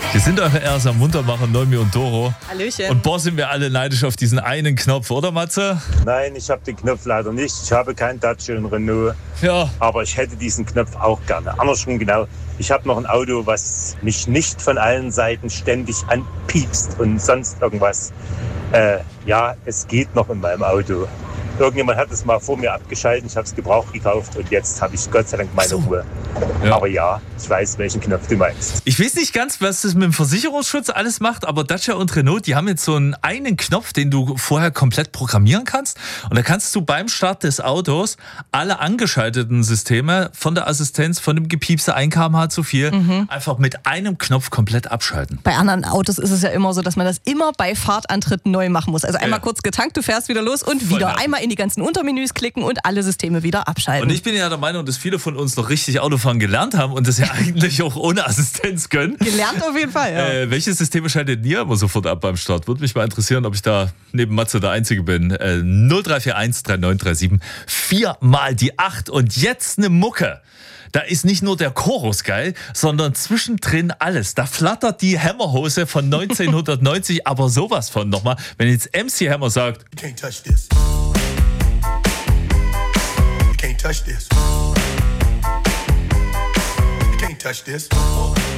Wir sind eure erst am Muntermachen, Neumi und Doro. Hallöchen. Und boah, sind wir alle neidisch auf diesen einen Knopf, oder Matze? Nein, ich habe den Knopf leider nicht. Ich habe keinen Dacia und Renault. Ja. Aber ich hätte diesen Knopf auch gerne. Andersrum genau. Ich habe noch ein Auto, was mich nicht von allen Seiten ständig anpiepst und sonst irgendwas. Ja, es geht noch in meinem Auto. Irgendjemand hat es mal vor mir abgeschaltet, ich habe es gebraucht gekauft und jetzt habe ich Gott sei Dank meine Ruhe. Ja. Aber ja, ich weiß, welchen Knopf du meinst. Ich weiß nicht ganz, was das mit dem Versicherungsschutz alles macht, aber Dacia und Renault, die haben jetzt so einen Knopf, den du vorher komplett programmieren kannst. Und da kannst du beim Start des Autos alle angeschalteten Systeme von der Assistenz, von dem Gepiepse 1 km/h zu viel, einfach mit einem Knopf komplett abschalten. Bei anderen Autos ist es ja immer so, dass man das immer bei Fahrtantritt neu machen muss. Also einmal kurz getankt, du fährst wieder los und wieder. Einmal in die ganzen Untermenüs klicken und alle Systeme wieder abschalten. Und ich bin ja der Meinung, dass viele von uns noch richtig Autofahren gelernt haben und das ja eigentlich auch ohne Assistenz können. Gelernt auf jeden Fall, ja. Welche Systeme schaltet ihr immer sofort ab beim Start? Würde mich mal interessieren, ob ich da neben Matze der Einzige bin. 0341 3937 4 mal die 8 und jetzt eine Mucke. Da ist nicht nur der Chorus geil, sondern zwischendrin alles. Da flattert die Hammerhose von 1990, aber sowas von nochmal. Wenn jetzt MC Hammer sagt, You can't touch this. You can't touch this. You can't touch this.